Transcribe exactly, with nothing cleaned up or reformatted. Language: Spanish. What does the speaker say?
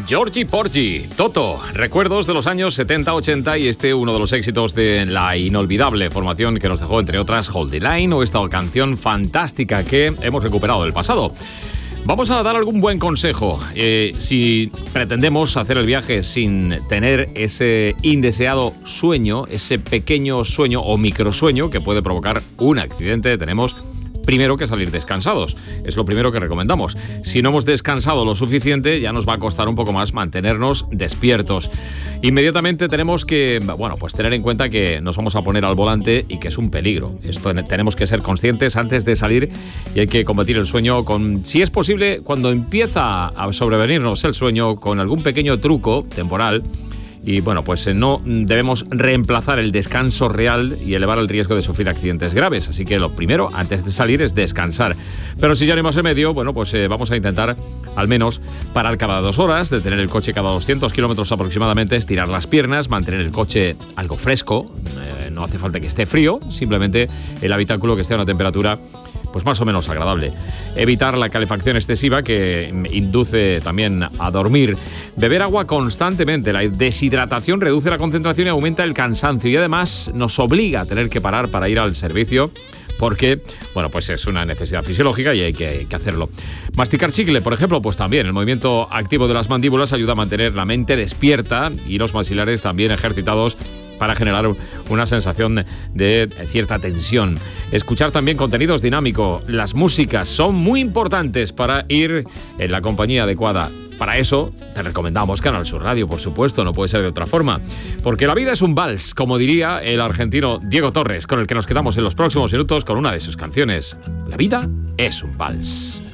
Georgie Porgy, Toto, recuerdos de los años setenta ochenta y este uno de los éxitos de la inolvidable formación que nos dejó, entre otras, Hold the Line o esta canción fantástica que hemos recuperado del pasado. Vamos a dar algún buen consejo. Eh, si pretendemos hacer el viaje sin tener ese indeseado sueño, ese pequeño sueño o microsueño que puede provocar un accidente, tenemos primero que salir descansados. Es lo primero que recomendamos. Si no hemos descansado lo suficiente, ya nos va a costar un poco más mantenernos despiertos. Inmediatamente tenemos que, bueno, pues tener en cuenta que nos vamos a poner al volante y que es un peligro. Esto tenemos que ser conscientes antes de salir y hay que combatir el sueño con, si es posible, cuando empieza a sobrevenirnos el sueño, con algún pequeño truco temporal. Y bueno, pues no debemos reemplazar el descanso real y elevar el riesgo de sufrir accidentes graves. Así que lo primero, antes de salir, es descansar. Pero si ya no hay más remedio, bueno, pues eh, vamos a intentar al menos parar cada dos horas, detener el coche cada doscientos kilómetros aproximadamente, estirar las piernas, mantener el coche algo fresco. Eh, no hace falta que esté frío, simplemente el habitáculo que esté a una temperatura pues más o menos agradable. Evitar la calefacción excesiva que induce también a dormir. Beber agua constantemente. La deshidratación reduce la concentración y aumenta el cansancio y además nos obliga a tener que parar para ir al servicio porque, bueno, pues es una necesidad fisiológica y hay que, hay que hacerlo. Masticar chicle, por ejemplo, pues también el movimiento activo de las mandíbulas ayuda a mantener la mente despierta y los maxilares también ejercitados para generar una sensación de cierta tensión. Escuchar también contenidos dinámicos. Las músicas son muy importantes para ir en la compañía adecuada. Para eso te recomendamos Canal Sur Radio, por supuesto, no puede ser de otra forma. Porque la vida es un vals, como diría el argentino Diego Torres, con el que nos quedamos en los próximos minutos con una de sus canciones. La vida es un vals.